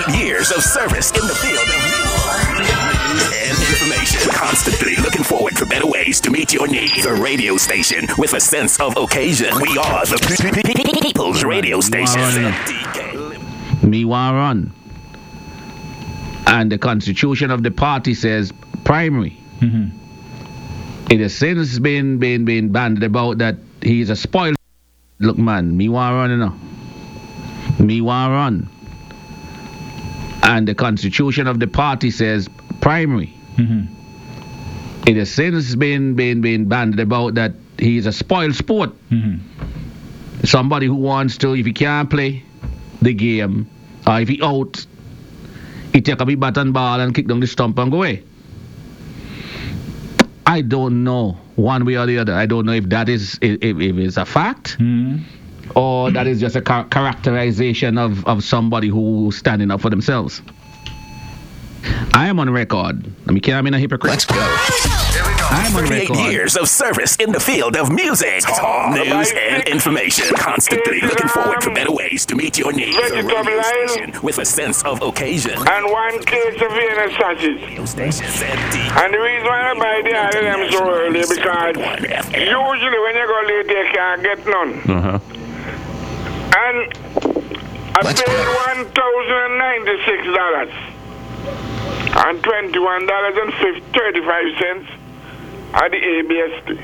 38 years of service in the field of news and information. Constantly looking forward for better ways to meet your needs. A radio station with a sense of occasion. We are the People's Radio Station. Me want run. And the constitution of the party says primary. It has since been bandied about that he's a spoiled. Look, man, me want run, you know. Me want run. And the constitution of the party says primary. It has since been bandied about that he's a spoiled sport. Somebody who wants to, if he can't play the game, or if he out, he take a big bat and ball and kick down the stump and go away. I don't know one way or the other. I don't know if that is if it's a fact or that is just a characterization of somebody who's standing up for themselves. I am on record. I mean, I'm a hypocrite. Let's go. I'm on 38 years of service in the field of music, news, and information. Constantly looking forward for better ways to meet your needs. A radio station with a sense of occasion. And 1 case of Vienna sausage. And the reason why I buy the other them so early because usually when you go late they can't get none. And I paid $1,096 and $21.35 at the ABST.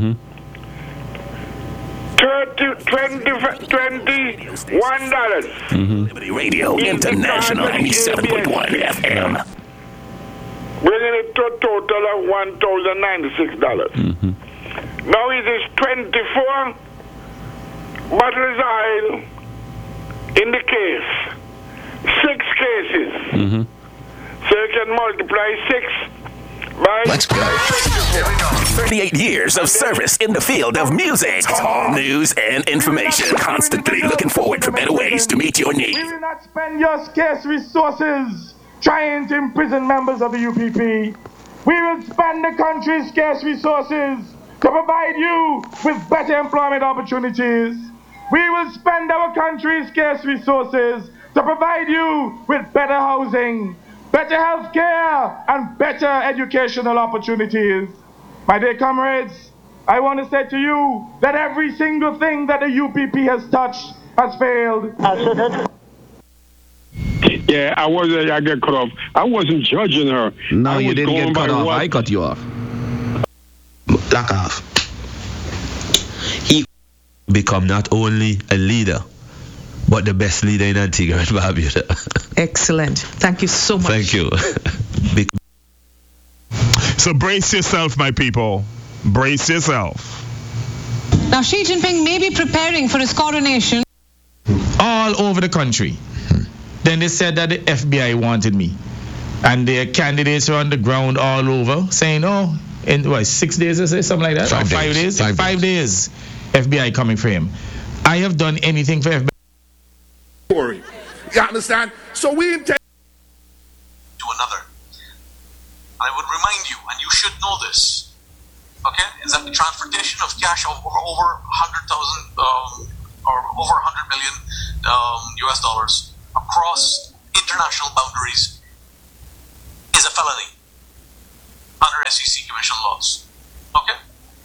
$21. Liberty Radio International 97.1 FM. Bringing it to a total of $1,096. Now it is 24 bottles of oil in the case. 6 cases. So you can multiply 6 by... Let's go. 38 years of service in the field of music, news, and information. Constantly looking forward for better ways to meet your needs. We will not spend your scarce resources trying to imprison members of the UPP. We will spend the country's scarce resources to provide you with better employment opportunities. We will spend our country's scarce resources to provide you with better housing, better health care, and better educational opportunities. My dear comrades, I want to say to you that every single thing that the UPP has touched has failed. Yeah, I get cut off. I wasn't judging her. No, you didn't get cut off. I cut you off. Lock off. He become not only a leader, but the best leader in Antigua and Barbuda. Excellent. Thank you so much. Thank you. So brace yourself, my people. Brace yourself. Now, Xi Jinping may be preparing for his coronation. All over the country. Then they said that the FBI wanted me. And their candidates are on the ground all over saying, oh, in 6 days or something like that? 5 days? 5 days. FBI coming for him. I have done anything for FBI. You understand? So we intend to another. I would remind you, and you should know this, okay, is that the transportation of cash of over 100,000 or over 100 million US dollars across international boundaries is a felony under SEC Commission laws. Okay?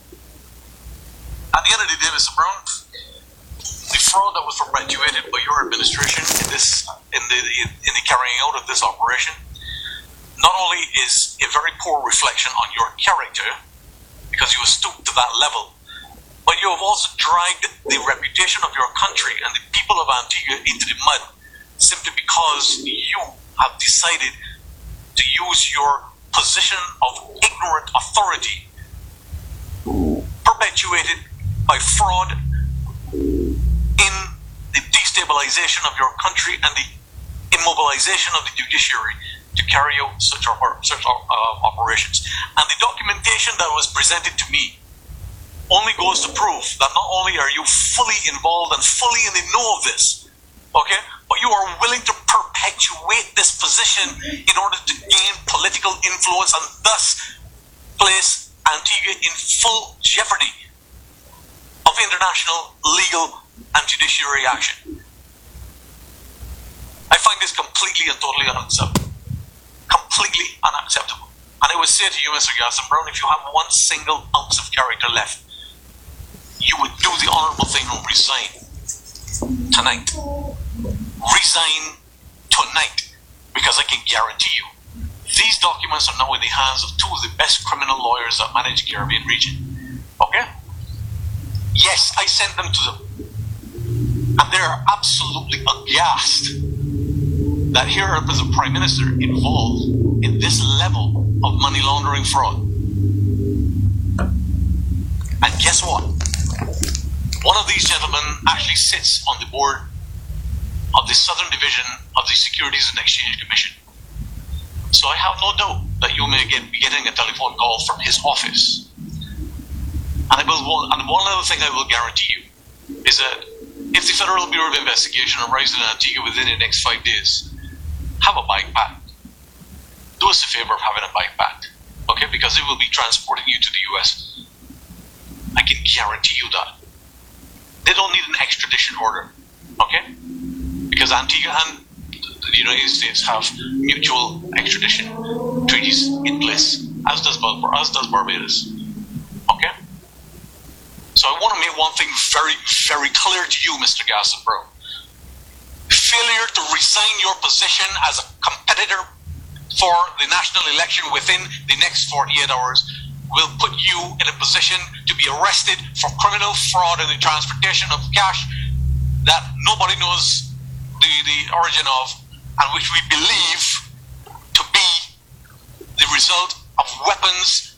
At the end of the day, Mr. Brown, the fraud that was perpetuated by your administration in the carrying out of this operation not only is a very poor reflection on your character, because you have stooped to that level, but you have also dragged the reputation of your country and the people of Antigua into the mud simply because you have decided to use your position of ignorant authority perpetuated by fraud in the destabilization of your country and the immobilization of the judiciary to carry out such operations. And the documentation that was presented to me only goes to prove that not only are you fully involved and fully in the know of this, okay, but you are willing to perpetuate this position in order to gain political influence and thus place Antigua in full jeopardy of international legal and judiciary action. I find find this completely and totally unacceptable. Completely unacceptable. And I would say to you, Mr. Gaston Brown, if you have one single ounce of character left, you would do the honorable thing and resign tonight. Resign tonight, because I can guarantee you, these documents are now in the hands of two of the best criminal lawyers that manage the Caribbean region. Okay? Yes, I sent them to them. And they're absolutely aghast that here is a Prime Minister involved in this level of money laundering fraud. And guess what? One of these gentlemen actually sits on the board of the Southern Division of the Securities and Exchange Commission. So I have no doubt that you may be getting a telephone call from his office. And one other thing I will guarantee you is that if the Federal Bureau of Investigation arrives in Antigua within the next 5 days, have a bike packed. Do us a favor of having a bike packed, okay? Because they will be transporting you to the US. I can guarantee you that. They don't need an extradition order, okay? Because Antigua and the United States have mutual extradition treaties in place, as does Barbados, okay? So I want to make one thing very, very clear to you, Mr. Gaston Brown. Failure to resign your position as a competitor for the national election within the next 48 hours will put you in a position to be arrested for criminal fraud in the transportation of cash that nobody knows the origin of, and which we believe to be the result of weapons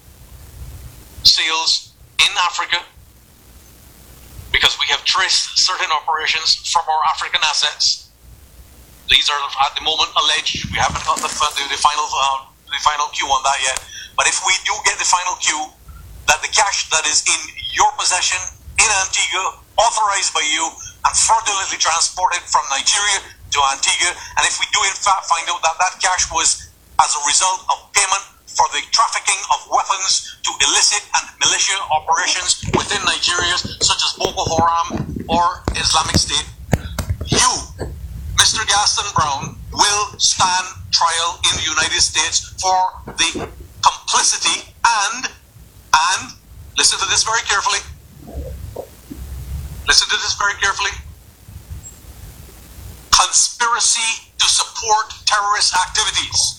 sales in Africa, because we have traced certain operations from our African assets. These are at the moment alleged. We haven't got the final cue on that yet. But if we do get the final cue, that the cash that is in your possession in Antigua, authorized by you, and fraudulently transported from Nigeria to Antigua, and if we do in fact find out that that cash was as a result of payment for the trafficking of weapons to illicit and militia operations within Nigeria, such as Boko Haram or Islamic State, you, Mr. Gaston Brown, will stand trial in the United States for the complicity and listen to this very carefully. Listen to this very carefully. Conspiracy to support terrorist activities.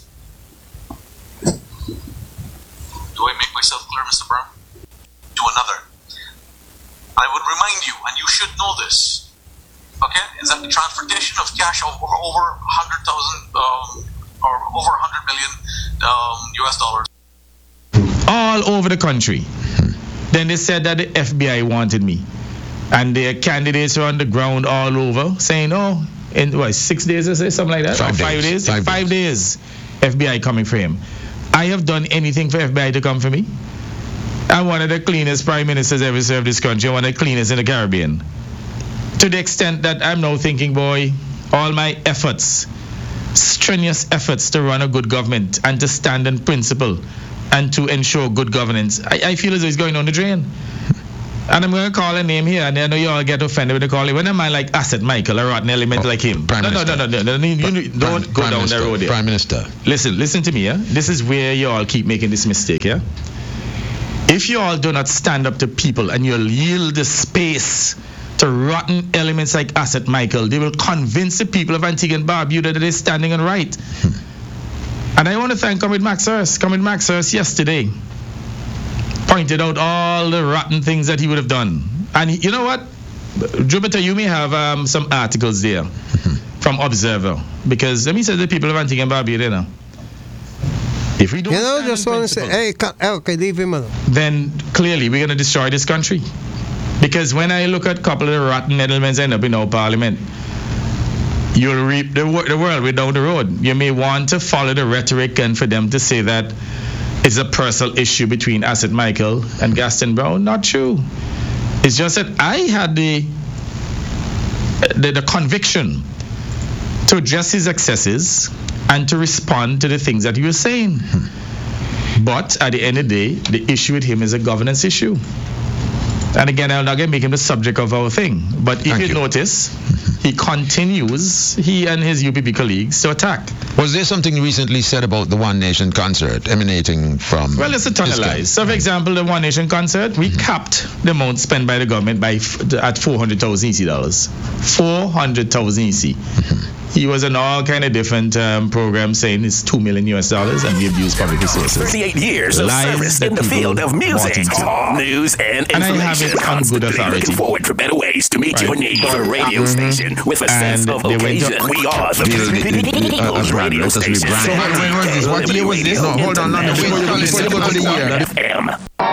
Do I make myself clear, Mr. Brown? To another. I would remind you, and you should know this, okay, is that the transportation of cash of over 100,000 or over 100 million US dollars all over the country. Then they said that the FBI wanted me, and their candidates are on the ground all over saying, oh, in what, 6 days or something like that? 5 days? 5 days. FBI coming for him. I have done anything for FBI to come for me. I'm one of the cleanest prime ministers ever served this country, one of the cleanest in the Caribbean. To the extent that I'm now thinking, boy, all my efforts, strenuous efforts to run a good government and to stand in principle and to ensure good governance, I feel as though it's going down the drain. And I'm going to call a name here, and I know you all get offended when they call it. When a man like Asset Michael, a rotten element like him. No. You don't go down that road there. Prime Minister. Listen to me, yeah? This is where you all keep making this mistake, yeah? If you all do not stand up to people and you'll yield the space to rotten elements like Asset Michael, they will convince the people of Antigua and Barbuda that they're standing on right. And I want to thank Comrade Max Hurst. Comrade Max Hurst yesterday pointed out all the rotten things that he would have done. And you know what? Jupiter, you may have some articles there from Observer. Because let me say the people of Antigua and Barbuda now. If we don't, just want to say, hey, okay, leave him alone. Then clearly we're going to destroy this country. Because when I look at a couple of the rotten elements end up in our parliament, you'll reap the world way down the road. You may want to follow the rhetoric and for them to say that it's a personal issue between Asset Michael and Gaston Brown. Not true. It's just that I had the conviction to address his excesses and to respond to the things that he was saying. But at the end of the day, the issue with him is a governance issue. And again, I'll not make him the subject of our thing. But if you notice, he continues, he and his UPP colleagues, to attack. Was there something recently said about the One Nation concert emanating from... Well, it's a ton of lies. So, for example, the One Nation concert, we capped the amount spent by the government at 400,000 EC dollars. 400,000 EC. He was on all kind of different programs saying it's $2 million and we abuse public resources. 38 years of service in the field of music, news, and information. And I have it on good authority. Looking forward for better ways to meet your needs. The radio station with a sense of occasion. We are the people's radio station. So when was this? What year was this? No, hold on. Before you go to the year.